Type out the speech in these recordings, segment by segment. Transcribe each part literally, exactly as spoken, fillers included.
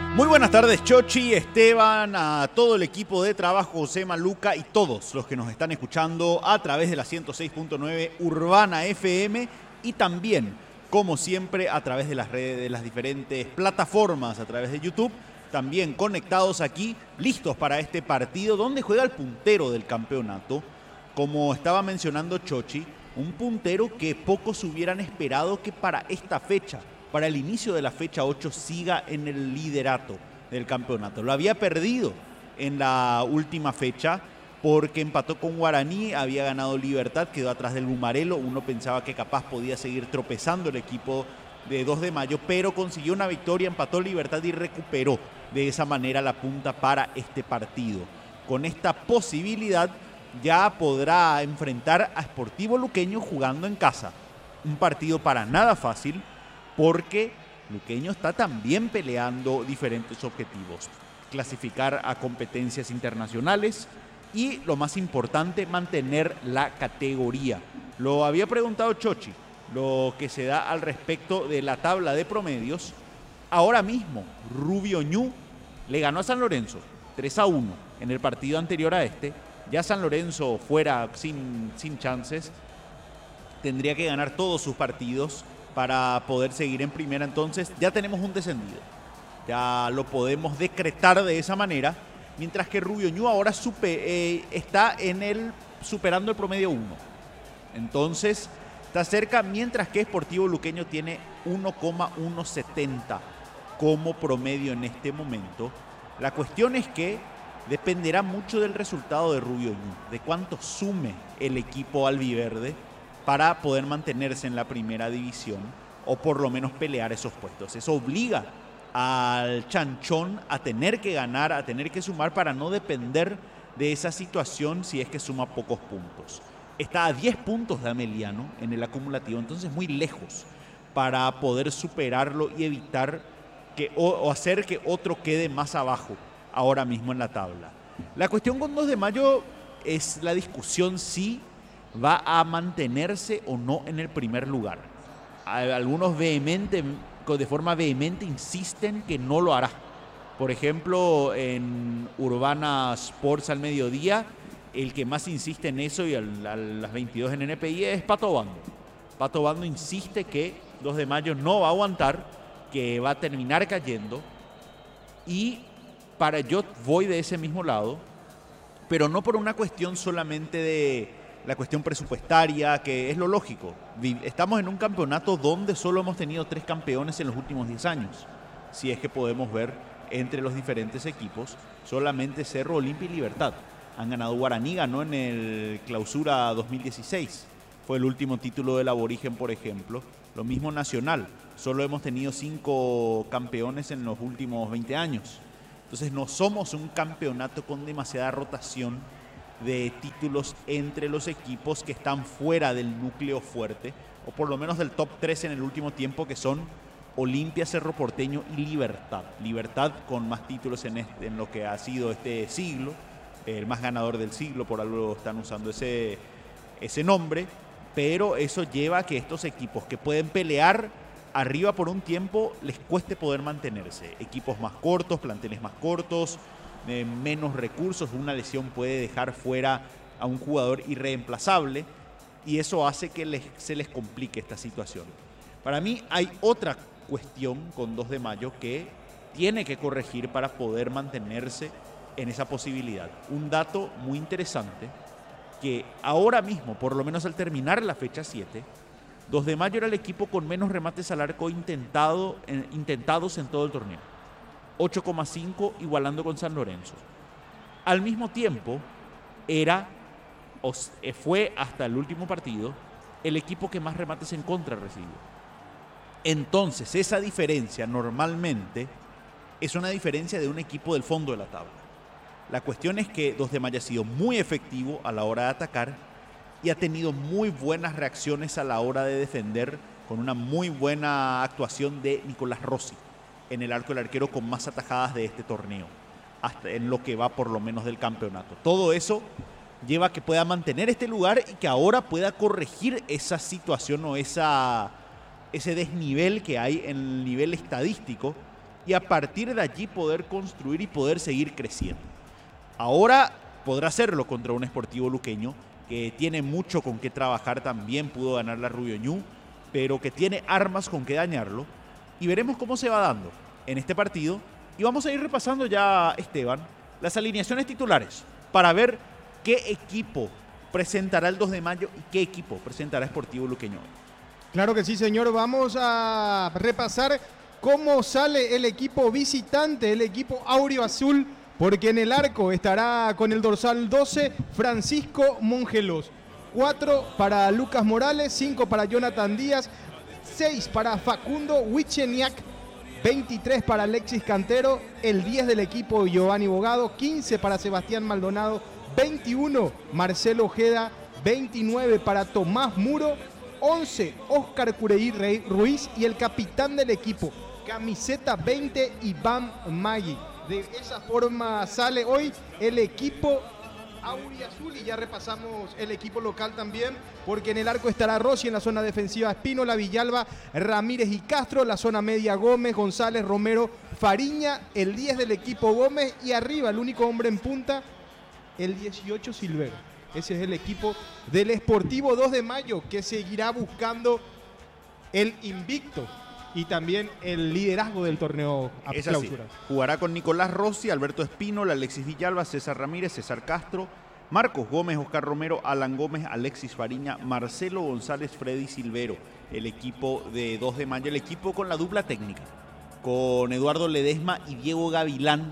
Muy buenas tardes, Chochi, Esteban, a todo el equipo de trabajo, José Maluca y todos los que nos están escuchando a través de la ciento seis punto nueve Urbana F M y también, como siempre, a través de las redes, de las diferentes plataformas, a través de YouTube, también conectados aquí, listos para este partido donde juega el puntero del campeonato. Como estaba mencionando Chochi, un puntero que pocos hubieran esperado que para esta fecha, para el inicio de la fecha ocho, siga en el liderato del campeonato. Lo había perdido en la última fecha porque empató con Guaraní, había ganado Libertad, quedó atrás del Bumarelo. Uno pensaba que capaz podía seguir tropezando el equipo de dos de mayo, pero consiguió una victoria, empató Libertad y recuperó de esa manera la punta para este partido. Con esta posibilidad ya podrá enfrentar a Sportivo Luqueño jugando en casa. Un partido para nada fácil, porque Luqueño está también peleando diferentes objetivos. Clasificar a competencias internacionales y, lo más importante, mantener la categoría. Lo había preguntado Chochi, lo que se da al respecto de la tabla de promedios. Ahora mismo, Rubio Ñu le ganó a San Lorenzo tres a uno en el partido anterior a este. Ya San Lorenzo fuera sin, sin chances, tendría que ganar todos sus partidos para poder seguir en primera. Entonces ya tenemos un descendido, ya lo podemos decretar de esa manera, mientras que Rubio Ñu ahora super, eh, está en el superando el promedio uno, entonces está cerca, mientras que Sportivo Luqueño tiene uno coma ciento setenta como promedio en este momento. La cuestión es que dependerá mucho del resultado de Rubio Ñu, de cuánto sume el equipo albiverde para poder mantenerse en la primera división o por lo menos pelear esos puestos. Eso obliga al Chanchón a tener que ganar, a tener que sumar para no depender de esa situación si es que suma pocos puntos. Está a diez puntos de Ameliano en el acumulativo, entonces muy lejos para poder superarlo y evitar que, o, o hacer que otro quede más abajo ahora mismo en la tabla. La cuestión con dos de mayo es la discusión si va a mantenerse o no en el primer lugar. Algunos vehemente, de forma vehemente insisten que no lo hará. Por ejemplo, en Urbana Sports al mediodía, el que más insiste en eso y a las veintidós en N P I es Pato Bando. Pato Bando insiste que dos de mayo no va a aguantar, que va a terminar cayendo, y para yo voy de ese mismo lado, pero no por una cuestión solamente de la cuestión presupuestaria, que es lo lógico. Estamos en un campeonato donde solo hemos tenido tres campeones en los últimos diez años. Si es que podemos ver entre los diferentes equipos, solamente Cerro, Olimpia y Libertad han ganado. Guaraní ganó en el Clausura dos mil dieciséis. Fue el último título del Aborigen, por ejemplo. Lo mismo Nacional. Solo hemos tenido cinco campeones en los últimos veinte años. Entonces no somos un campeonato con demasiada rotación de títulos entre los equipos que están fuera del núcleo fuerte, o por lo menos del top tres en el último tiempo, que son Olimpia, Cerro Porteño y Libertad. Libertad con más títulos en, este, en lo que ha sido este siglo, el más ganador del siglo, por algo están usando ese, ese nombre, pero eso lleva a que estos equipos que pueden pelear arriba por un tiempo les cueste poder mantenerse. Equipos más cortos, planteles más cortos, de menos recursos, una lesión puede dejar fuera a un jugador irreemplazable y eso hace que les, se les complique esta situación. Para mí hay otra cuestión con dos de mayo que tiene que corregir para poder mantenerse en esa posibilidad. Un dato muy interesante, que ahora mismo, por lo menos al terminar la fecha siete, dos de mayo era el equipo con menos remates al arco intentado, eh, intentados en todo el torneo. ocho coma cinco, igualando con San Lorenzo. Al mismo tiempo, era, o fue hasta el último partido, el equipo que más remates en contra recibió. Entonces, esa diferencia normalmente es una diferencia de un equipo del fondo de la tabla. La cuestión es que dos de mayo ha sido muy efectivo a la hora de atacar y ha tenido muy buenas reacciones a la hora de defender, con una muy buena actuación de Nicolás Rossi en el arco del arquero con más atajadas de este torneo, hasta en lo que va por lo menos del campeonato. Todo eso lleva a que pueda mantener este lugar y que ahora pueda corregir esa situación o esa, ese desnivel que hay en el nivel estadístico y a partir de allí poder construir y poder seguir creciendo. Ahora podrá hacerlo contra un Sportivo Luqueño que tiene mucho con qué trabajar, también pudo ganar la Rubio Ñu, pero que tiene armas con qué dañarlo, y veremos cómo se va dando en este partido. Y vamos a ir repasando ya, Esteban, las alineaciones titulares para ver qué equipo presentará el dos de mayo y qué equipo presentará Sportivo Luqueño. Claro que sí, señor. Vamos a repasar cómo sale el equipo visitante, el equipo Aureo Azul, porque en el arco estará con el dorsal doce Francisco Mongelos, cuatro para Lucas Morales, cinco para Jonathan Díaz, seis para Facundo Wicheniak, veintitrés para Alexis Cantero, el diez del equipo Giovanni Bogado, quince para Sebastián Maldonado, veintiuno Marcelo Ojeda, veintinueve para Tomás Muro, once Óscar Cureí Ruiz y el capitán del equipo, camiseta veinte, Iván Maggi. De esa forma sale hoy el equipo Auriazul, y ya repasamos el equipo local también, porque en el arco estará Rossi, en la zona defensiva Espínola, Villalba, Ramírez y Castro, la zona media Gómez, González, Romero, Fariña, el diez del equipo Gómez, y arriba el único hombre en punta, el dieciocho Silvero. Ese es el equipo del Sportivo dos de mayo, que seguirá buscando el invicto y también el liderazgo del torneo a es clausura. Así. Jugará con Nicolás Rossi, Alberto Espínola, Alexis Villalba, César Ramírez, César Castro, Marcos Gómez, Oscar Romero, Alan Gómez, Alexis Fariña, Marcelo González, Freddy Silvero. El equipo de dos de mayo, el equipo con la dupla técnica, con Eduardo Ledesma y Diego Gavilán,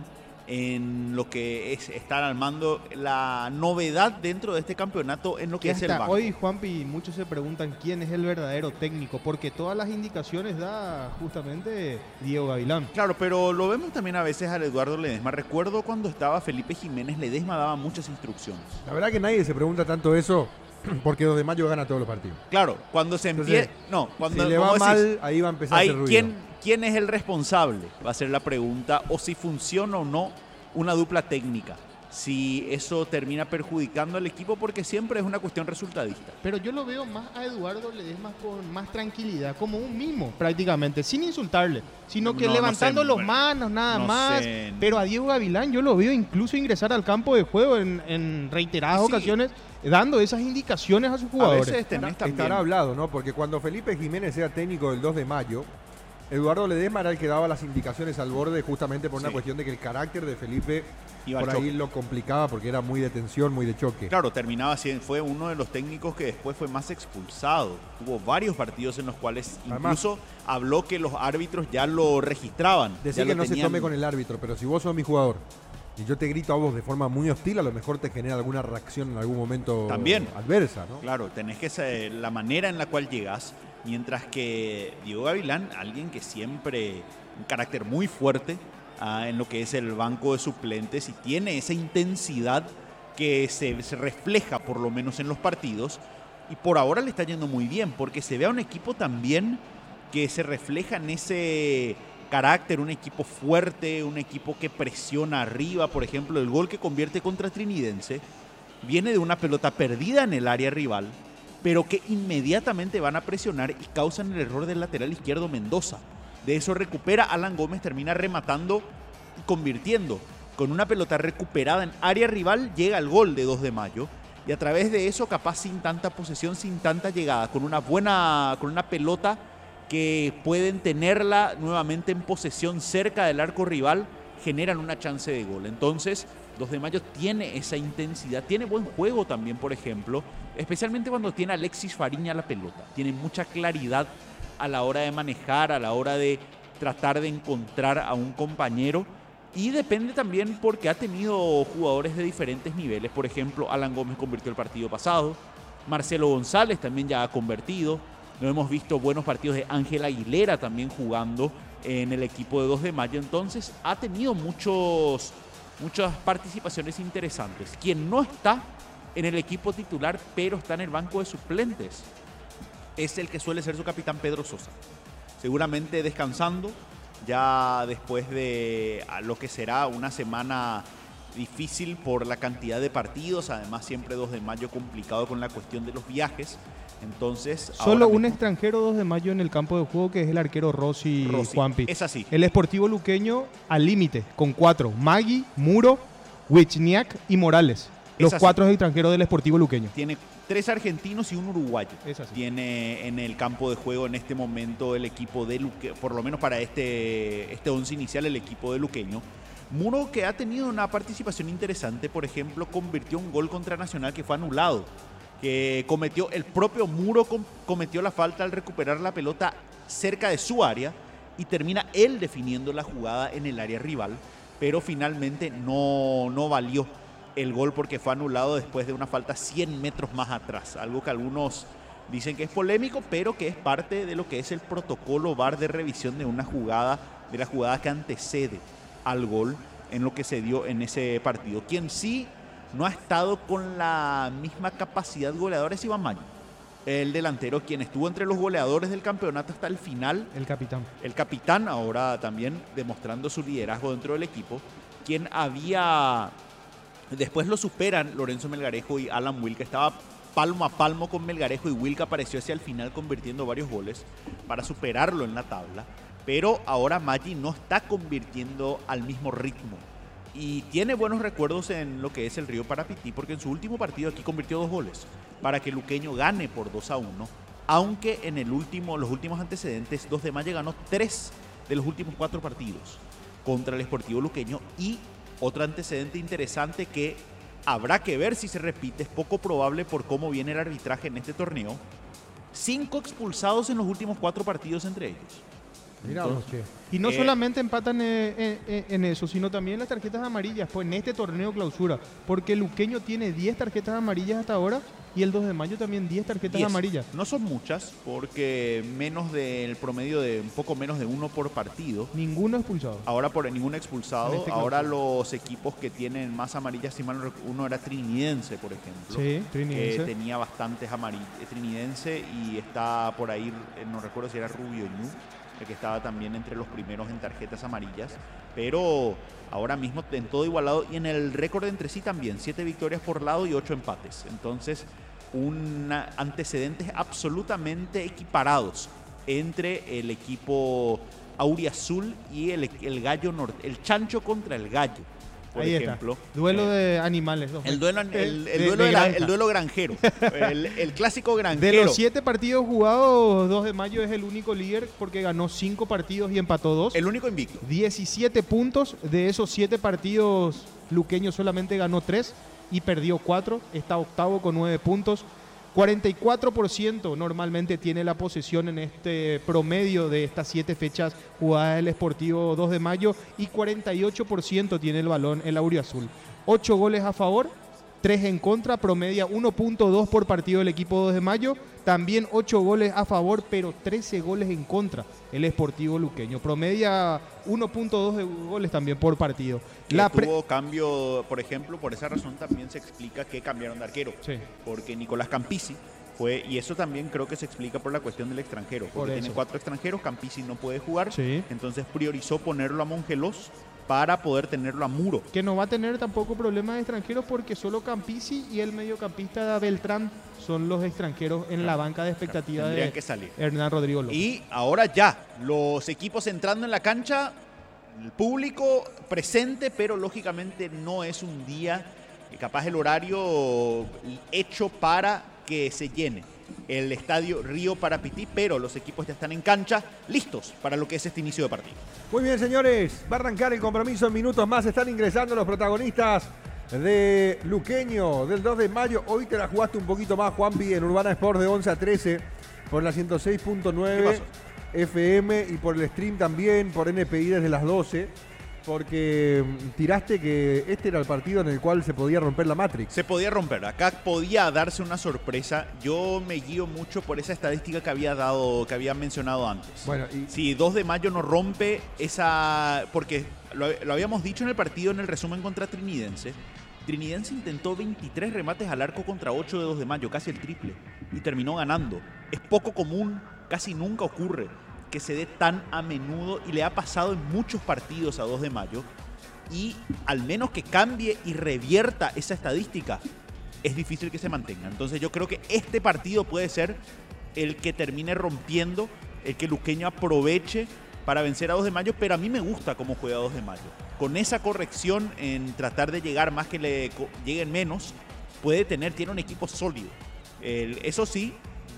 en lo que es estar al mando, la novedad dentro de este campeonato en lo que es el banco. Hoy, Juanpi, muchos se preguntan quién es el verdadero técnico, porque todas las indicaciones da justamente Diego Gavilán. Claro, pero lo vemos también a veces al Eduardo Ledesma. Recuerdo cuando estaba Felipe Jiménez, Ledesma daba muchas instrucciones. La verdad que nadie se pregunta tanto eso, porque dos de mayo gana todos los partidos. Claro, cuando se empieza... No, cuando si le va decís, mal, ahí va a empezar hay, a hacer ruido. ¿quién, ¿Quién es el responsable? Va a ser la pregunta, o si funciona o no una dupla técnica, si eso termina perjudicando al equipo, porque siempre es una cuestión resultadista. Pero yo lo veo más a Eduardo Ledesma con más tranquilidad, como un mimo prácticamente, sin insultarle, sino que no, levantando no sé, los manos nada no más. Sé. Pero a Diego Gavilán yo lo veo incluso ingresar al campo de juego en, en reiteradas sí. ocasiones, dando esas indicaciones a sus jugadores. A veces tenés Estará, estará hablado, ¿no? Porque cuando Felipe Jiménez sea técnico del dos de mayo, Eduardo Ledesma era el que daba las indicaciones al borde, justamente por una sí. cuestión de que el carácter de Felipe Iba por ahí lo complicaba, porque era muy de tensión, muy de choque. Claro, terminaba siendo, fue uno de los técnicos que después fue más expulsado. Tuvo varios partidos en los cuales incluso Además, habló que los árbitros ya lo registraban. Decía ya que lo no tenían... se tome con el árbitro, pero si vos sos mi jugador y yo te grito a vos de forma muy hostil, a lo mejor te genera alguna reacción en algún momento también adversa, ¿no? Claro, tenés que saber la manera en la cual llegás. Mientras que Diego Gavilán, alguien que siempre, un carácter muy fuerte uh, en lo que es el banco de suplentes, y tiene esa intensidad que se, se refleja por lo menos en los partidos, y por ahora le está yendo muy bien, porque se ve a un equipo también que se refleja en ese carácter, un equipo fuerte, un equipo que presiona arriba. Por ejemplo, el gol que convierte contra Trinidense viene de una pelota perdida en el área rival, pero que inmediatamente van a presionar y causan el error del lateral izquierdo Mendoza. De eso recupera Alan Gómez, termina rematando y convirtiendo. Con una pelota recuperada en área rival llega el gol de dos de mayo, y a través de eso, capaz sin tanta posesión, sin tanta llegada, con una buena, con una pelota que pueden tenerla nuevamente en posesión cerca del arco rival, generan una chance de gol. Entonces, dos de mayo tiene esa intensidad, tiene buen juego también, por ejemplo, especialmente cuando tiene a Alexis Fariña la pelota. Tiene mucha claridad a la hora de manejar, a la hora de tratar de encontrar a un compañero, y depende también porque ha tenido jugadores de diferentes niveles. Por ejemplo, Alan Gómez convirtió el partido pasado, Marcelo González también ya ha convertido, no hemos visto buenos partidos de Ángel Aguilera también jugando en el equipo de dos de mayo. Entonces ha tenido muchos, muchas participaciones interesantes. Quien no está en el equipo titular, pero está en el banco de suplentes, es el que suele ser su capitán, Pedro Sosa. Seguramente descansando, ya después de lo que será una semana difícil por la cantidad de partidos. Además, siempre dos de mayo complicado con la cuestión de los viajes. Entonces, solo un extranjero dos de mayo en el campo de juego, que es el arquero Rossi, Rossi. Juanpi. Es así. El Sportivo Luqueño al límite, con cuatro. Magui, Muro, Wichniak y Morales. Los cuatro extranjeros del Sportivo Luqueño. Tiene tres argentinos y un uruguayo. Es así. Tiene en el campo de juego en este momento el equipo de Luqueño, por lo menos para este, este once inicial, el equipo de Luqueño. Muro, que ha tenido una participación interesante, por ejemplo, convirtió un gol contra Nacional que fue anulado. Que cometió, el propio Muro com, cometió la falta al recuperar la pelota cerca de su área y termina él definiendo la jugada en el área rival, pero finalmente no, no valió el gol porque fue anulado después de una falta cien metros más atrás, algo que algunos dicen que es polémico, pero que es parte de lo que es el protocolo V A R de revisión de una jugada, de la jugada que antecede al gol en lo que se dio en ese partido. Quien sí no ha estado con la misma capacidad goleadora es Iván Maño, el delantero, quien estuvo entre los goleadores del campeonato hasta el final. El capitán. El capitán, ahora también demostrando su liderazgo dentro del equipo, quien había... Después lo superan Lorenzo Melgarejo y Alan Wilk, que estaba palmo a palmo con Melgarejo, y Wilk apareció hacia el final convirtiendo varios goles para superarlo en la tabla. Pero ahora Maggi no está convirtiendo al mismo ritmo. Y tiene buenos recuerdos en lo que es el Río Parapití, porque en su último partido aquí convirtió dos goles para que Luqueño gane por dos a uno. Aunque en el último, los últimos antecedentes, dos de mayo ganó tres de los últimos cuatro partidos contra el Sportivo Luqueño. Y otro antecedente interesante que habrá que ver si se repite, es poco probable por cómo viene el arbitraje en este torneo. Cinco expulsados en los últimos cuatro partidos entre ellos. Entonces, che. Y no eh, solamente empatan en, en, en eso, sino también las tarjetas amarillas, pues en este torneo clausura, porque Luqueño tiene diez tarjetas amarillas hasta ahora y el dos de mayo también diez tarjetas diez. Amarillas. No son muchas, porque menos del promedio de un poco menos de uno por partido. Ninguno expulsado. Ahora por ningún expulsado. Este ahora los equipos que tienen más amarillas, si mal no recuerdo, uno era Trinidense, por ejemplo. Sí, Trinidense. Que tenía bastantes amarillas. Trinidense, y está por ahí, no recuerdo si era Rubio Ñu, el que estaba también entre los primeros en tarjetas amarillas, pero ahora mismo en todo igualado, y en el récord entre sí también, siete victorias por lado y ocho empates. Entonces, un antecedentes absolutamente equiparados entre el equipo auriazul y el, el gallo norte, el chancho contra el gallo. Por Ahí ejemplo, está. Duelo eh, de animales. Dos el, duelo, el, el, el, duelo de la, el duelo granjero. el, el clásico granjero. De los siete partidos jugados, dos de mayo es el único líder porque ganó cinco partidos y empató dos. El único invicto. diecisiete puntos. De esos siete partidos, Luqueño solamente ganó tres y perdió cuatro. Está octavo con nueve puntos. cuarenta y cuatro por ciento normalmente tiene la posesión en este promedio de estas siete fechas jugadas el Sportivo dos de mayo, y cuarenta y ocho por ciento tiene el balón el auriazul. ocho goles a favor, tres en contra, promedia uno punto dos por partido el equipo dos de mayo. También ocho goles a favor, pero trece goles en contra el Sportivo Luqueño. Promedia uno punto dos de goles también por partido. La pre- tuvo cambio, por ejemplo, por esa razón también se explica que cambiaron de arquero. Sí. Porque Nicolás Campisi fue, y eso también creo que se explica por la cuestión del extranjero. Porque tiene cuatro extranjeros, Campisi no puede jugar, sí. Entonces priorizó ponerlo a Mongelos para poder tenerlo a Muro. Que no va a tener tampoco problemas de extranjeros porque solo Campisi y el mediocampista Beltrán son los extranjeros en claro, la banca de expectativa claro, de que salir. Hernán Rodrigo López. Y ahora ya, los equipos entrando en la cancha, el público presente, pero lógicamente no es un día, capaz el horario hecho para que se llene el estadio Río Parapití, pero los equipos ya están en cancha, listos para lo que es este inicio de partido. Muy bien, señores, va a arrancar el compromiso en minutos más. Están ingresando los protagonistas de Luqueño del dos de mayo. Hoy te la jugaste un poquito más, Juanpi, en Urbana Sport de once a trece por la ciento seis punto nueve F M y por el stream también, por N P I desde las doce. Porque tiraste que este era el partido en el cual se podía romper la Matrix. Se podía romper, acá podía darse una sorpresa. Yo me guío mucho por esa estadística que había dado, que había mencionado antes. Bueno, y... Si dos de mayo no rompe esa... Porque lo, lo habíamos dicho en el partido, en el resumen contra Trinidense. Trinidense intentó veintitrés remates al arco contra ocho de dos de mayo, casi el triple. Y terminó ganando. Es poco común, casi nunca ocurre que se dé tan a menudo, y le ha pasado en muchos partidos a dos de mayo, y al menos que cambie y revierta esa estadística es difícil que se mantenga. Entonces yo creo que este partido puede ser el que termine rompiendo, el que Luqueño aproveche para vencer a dos de mayo, pero a mí me gusta cómo juega dos de mayo. Con esa corrección en tratar de llegar más que le lleguen menos, puede tener, tiene un equipo sólido. El, eso sí,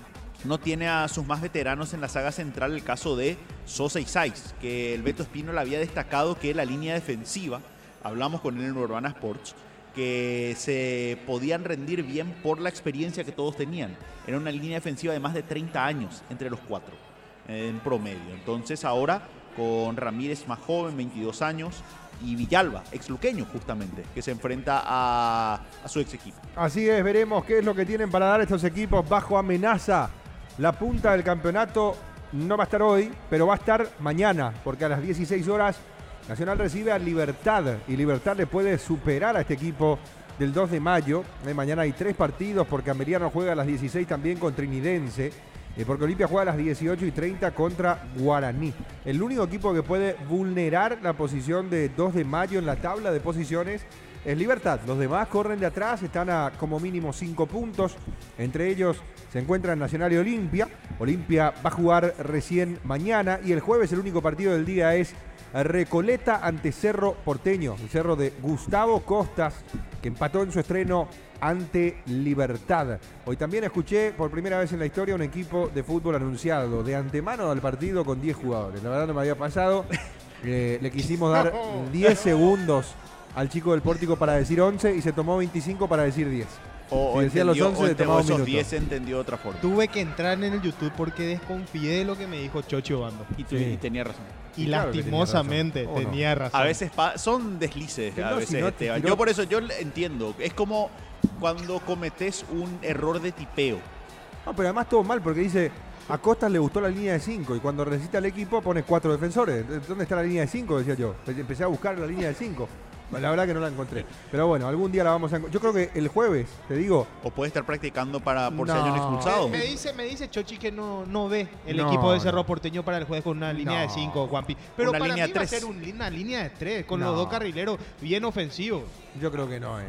no tiene a sus más veteranos en la saga central, el caso de Sosa y Saiz, que el Beto Espino le había destacado que la línea defensiva, hablamos con él en Urbana Sports, que se podían rendir bien por la experiencia que todos tenían. Era una línea defensiva de más de treinta años entre los cuatro, en promedio. Entonces ahora con Ramírez más joven, veintidós años, y Villalba, exluqueño justamente, que se enfrenta a, a su ex equipo. Así es, veremos qué es lo que tienen para dar estos equipos bajo amenaza. La punta del campeonato no va a estar hoy, pero va a estar mañana, porque a las dieciséis horas Nacional recibe a Libertad, y Libertad le puede superar a este equipo del dos de mayo. Eh, mañana hay tres partidos, porque Ameriano juega a las dieciséis también con Trinidense, eh, porque Olimpia juega a las dieciocho y treinta contra Guaraní. El único equipo que puede vulnerar la posición de dos de mayo en la tabla de posiciones es Libertad. Los demás corren de atrás, están a como mínimo cinco puntos. Entre ellos se encuentran Nacional y Olimpia. Olimpia va a jugar recién mañana, y el jueves el único partido del día es Recoleta ante Cerro Porteño, el Cerro de Gustavo Costas, que empató en su estreno ante Libertad. Hoy también escuché por primera vez en la historia un equipo de fútbol anunciado de antemano al partido con diez jugadores. La verdad no me había pasado. Eh, le quisimos dar diez segundos al chico del Pórtico para decir once y se tomó veinticinco para decir diez. O, o si decía entendió, los once, o le tomaba un esos minuto. diez entendió de otra forma. Tuve que entrar en el YouTube porque desconfié de lo que me dijo Chochi Obando. Y, tu, Sí. y tenía razón. Y claro que lastimosamente tenía razón. ¿O tenía no? razón. A veces pa- son deslices, Que a no, veces, si no te Esteban. tiró- Yo por eso, yo entiendo. Es como cuando cometes un error de tipeo. No, pero además todo mal, porque dice, a Costas le gustó la línea de cinco, y cuando recita el equipo pone cuatro defensores. ¿Dónde está la línea de cinco? Decía yo. Empecé a buscar la línea de cinco. La verdad que no la encontré. Pero bueno, algún día la vamos a encontrar. Yo creo que el jueves, te digo. O puede estar practicando para por si No. hay un expulsado. Me dice, me dice Chochi que no, no ve el No, equipo de Cerro no. Porteño para el jueves con una línea No. de cinco, Juanpi. Pero Una para línea mí va a tres. ser un- una línea de tres, con No. los dos carrileros bien ofensivos. Yo creo que no, eh.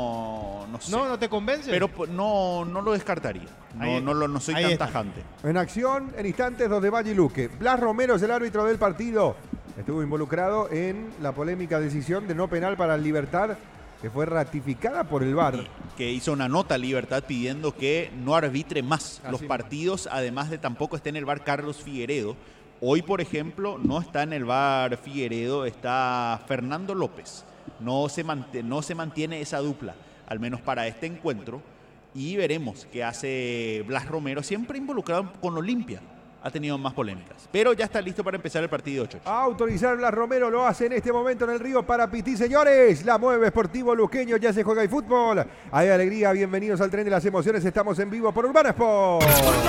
No, no sé. No, ¿no te convence? Pero po- no, no lo descartaría. No, Ahí- no, lo- no soy ahí tan está. tajante. En acción, en instantes, dos de Valle y Luque. Blas Romero es el árbitro del partido. Estuvo involucrado en la polémica decisión de no penal para el Libertad, que fue ratificada por el V A R. Que hizo una nota a Libertad pidiendo que no arbitre más Así los mismo. partidos, además de tampoco esté en el V A R Carlos Figueredo. Hoy, por ejemplo, no está en el V A R Figueredo, está Fernando López. No se, mant- no se mantiene esa dupla, al menos para este encuentro. Y veremos qué hace Blas Romero, siempre involucrado con Olimpia. Ha tenido más polémicas. Pero ya está listo para empezar el partido, Chochi. A autorizar Blas Romero lo hace en este momento en el Río Parapití, señores. La mueve Sportivo Luqueño, ya se juega el fútbol. Hay alegría, bienvenidos al tren de las emociones. Estamos en vivo por Urbana Sport.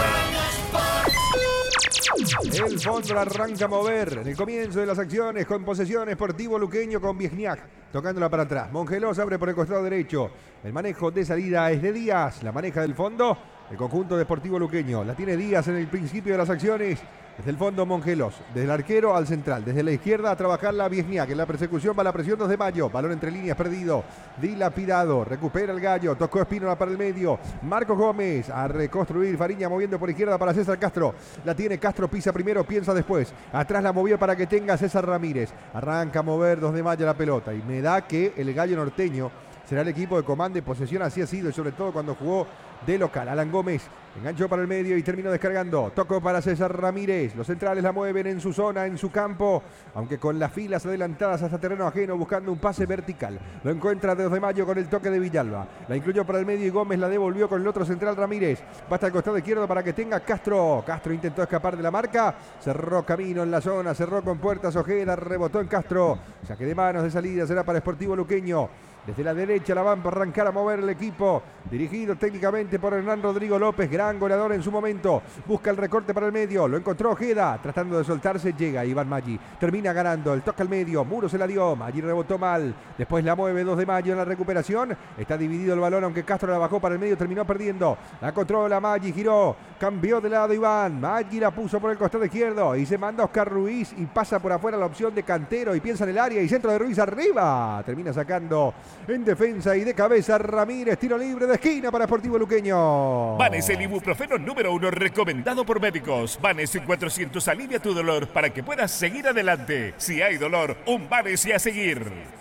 El fondo arranca a mover en el comienzo de las acciones con posesión Sportivo Luqueño con Viesniak tocándola para atrás. Mongelos abre por el costado derecho. El manejo de salida es de Díaz. La maneja del fondo el conjunto de Sportivo Luqueño. La tiene Díaz en el principio de las acciones. Desde el fondo Mongelos, desde el arquero al central, desde la izquierda a trabajar la Viesniak. En la persecución va la presión dos de mayo. Balón entre líneas perdido. Dilapidado. Recupera el Gallo. Tocó Espínola para el medio. Marcos Gómez a reconstruir. Fariña moviendo por izquierda para César Castro. La tiene Castro, pisa primero, piensa después. Atrás la movió para que tenga César Ramírez. Arranca a mover dos de mayo la pelota. Y me da que el Gallo norteño será el equipo de comando y posesión. Así ha sido, y sobre todo cuando jugó de local. Alan Gómez enganchó para el medio y terminó descargando. Tocó para César Ramírez. Los centrales la mueven en su zona, en su campo, aunque con las filas adelantadas hasta terreno ajeno, buscando un pase vertical. Lo encuentra de dos de mayo con el toque de Villalba. La incluyó para el medio y Gómez la devolvió con el otro central Ramírez. Va hasta el costado izquierdo para que tenga Castro. Castro intentó escapar de la marca. Cerró camino en la zona, cerró con puertas Ojeda, rebotó en Castro. Saque de manos de salida será para Sportivo Luqueño. Desde la derecha la van para arrancar a mover el equipo, dirigido técnicamente por Hernán Rodrigo López. Gracias gran goleador en su momento. Busca el recorte para el medio. Lo encontró Ojeda. Tratando de soltarse, llega Iván Maggi. Termina ganando. El toque al medio. Muro se la dio. Maggi rebotó mal. Después la mueve dos de mayo en la recuperación. Está dividido el balón, aunque Castro la bajó para el medio. Terminó perdiendo. La controla Maggi. Giró. Cambió de lado Iván. Maggi la puso por el costado izquierdo. Y se manda Oscar Ruiz. Y pasa por afuera la opción de Cantero. Y piensa en el área. Y centro de Ruiz arriba. Termina sacando en defensa y de cabeza Ramírez. Tiro libre de esquina para Sportivo Luqueño. Vanes, el ibuprofeno número uno recomendado por médicos. Vanes cuatrocientos alivia tu dolor para que puedas seguir adelante. Si hay dolor, un Vanes y a seguir.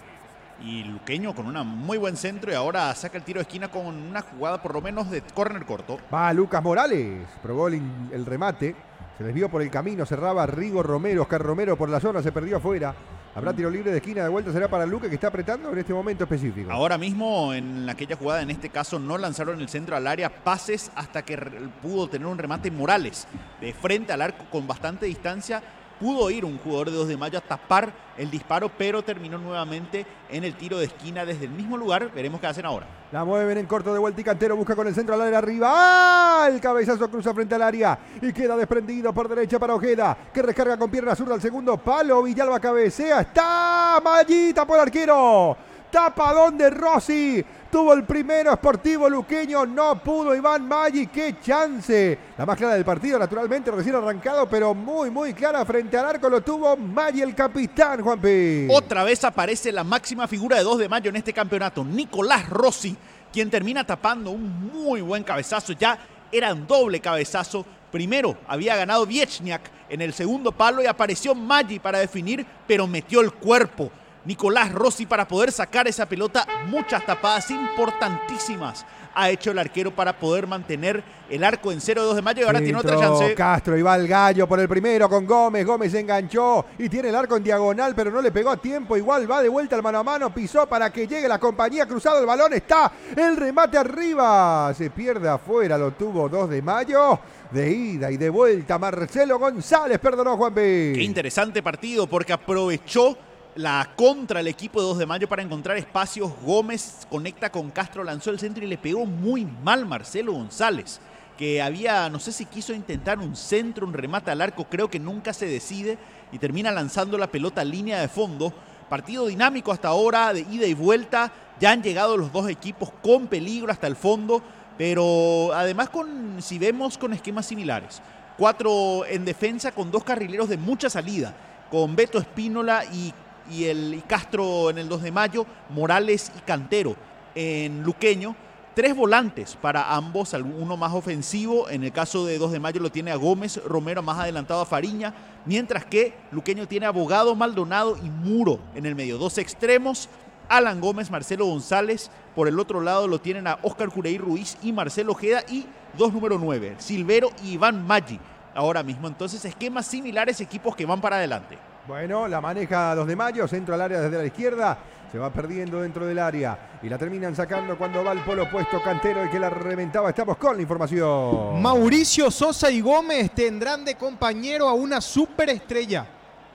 Y Luqueño con un muy buen centro y ahora saca el tiro de esquina con una jugada por lo menos de córner corto. Va Lucas Morales. Probó el, el remate. Se desvió por el camino. Cerraba Rigo Romero. Oscar Romero por la zona. Se perdió afuera. Habrá tiro libre de esquina, de vuelta será para Luque, que está apretando en este momento específico. Ahora mismo, en aquella jugada, en este caso, no lanzaron el centro al área, pases hasta que pudo tener un remate Morales de frente al arco con bastante distancia. Pudo ir un jugador de dos de mayo a tapar el disparo, pero terminó nuevamente en el tiro de esquina desde el mismo lugar. Veremos qué hacen ahora. La mueven en corto de vuelta y Cantero busca con el centro al área arriba. ¡Ah! El cabezazo cruza frente al área y queda desprendido por derecha para Ojeda, que recarga con pierna zurda al segundo palo. Villalba cabecea. ¡Está Mallita por arquero! Tapadón de Rossi. Tuvo el primero Sportivo Luqueño. No pudo Iván Maggi. ¡Qué chance! La más clara del partido, naturalmente, recién arrancado, pero muy, muy clara frente al arco. Lo tuvo Maggi, el capitán, Juanpi. Otra vez aparece la máxima figura de dos de mayo en este campeonato, Nicolás Rossi, quien termina tapando un muy buen cabezazo. Ya era un doble cabezazo. Primero había ganado Viechniak en el segundo palo y apareció Maggi para definir, pero metió el cuerpo Nicolás Rossi para poder sacar esa pelota. Muchas tapadas importantísimas ha hecho el arquero para poder mantener el arco en cero dos de mayo y ahora Filtro, tiene otra chance. Castro y va el gallo por el primero con Gómez. Gómez se enganchó y tiene el arco en diagonal, pero no le pegó a tiempo. Igual va de vuelta al mano a mano, pisó para que llegue la compañía. Cruzado el balón, está el remate arriba. Se pierde afuera, lo tuvo dos de mayo. De ida y de vuelta, Marcelo González perdonó, Juanpi. Qué interesante partido porque aprovechó la contra el equipo de dos de mayo para encontrar espacios. Gómez conecta con Castro, lanzó el centro y le pegó muy mal Marcelo González, que había, no sé si quiso intentar un centro, un remate al arco, creo que nunca se decide y termina lanzando la pelota a línea de fondo. Partido dinámico hasta ahora, de ida y vuelta. Ya han llegado los dos equipos con peligro hasta el fondo, pero además con, si vemos, con esquemas similares. Cuatro en defensa con dos carrileros de mucha salida, con Beto Espínola y y el y Castro en el dos de mayo, Morales y Cantero en Luqueño. Tres volantes para ambos, uno más ofensivo. En el caso de dos de mayo lo tiene a Gómez, Romero más adelantado a Fariña, mientras que Luqueño tiene a Abogado, Maldonado y Muro en el medio. Dos extremos, Alan Gómez, Marcelo González. Por el otro lado lo tienen a Oscar Cureí Ruiz y Marcelo Ojeda, y dos número nueve, Silvero y Iván Maggi. Ahora mismo, entonces, esquemas similares, equipos que van para adelante. Bueno, la maneja dos de mayo, centro al área desde la izquierda, se va perdiendo dentro del área y la terminan sacando cuando va al polo opuesto Cantero, el que la reventaba. Estamos con la información. Mauricio Sosa y Gómez tendrán de compañero a una superestrella,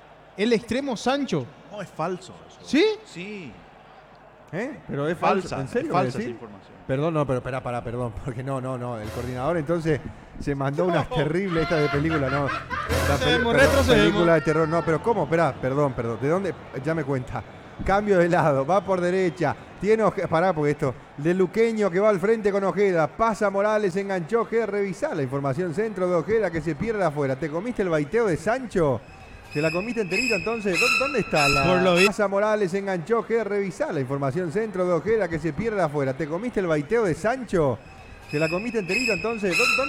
el extremo Sancho. No, es falso eso. ¿Sí? Sí. ¿Eh? Pero es falsa, falso. ¿En serio? Es falsa ¿Sí? esa información. Perdón, no, pero espera, para, perdón, porque no, no, no, el coordinador entonces se mandó unas terribles estas de película, no. La Retrocedemos, peli- retrocedemos. película de terror, no, pero ¿cómo? Espera, perdón, perdón, ¿de dónde? Ya me cuenta. Cambio de lado, va por derecha, tiene Ojeda, pará porque esto, de Luqueño que va al frente con Ojeda, pasa Morales, enganchó Ojeda, revisá la información, centro de Ojeda que se pierde afuera. ¿Te comiste el baiteo de Sancho? ¿Te la comiste enterita entonces? ¿Dó- ¿Dónde está la...? Por lo vi- Pasa Morales, enganchó Ojeda, revisá la información, centro de Ojeda que se pierde afuera. ¿Te comiste el baiteo de Sancho? ¿Te la comiste enterita entonces? ¿Dó- ¿Dónde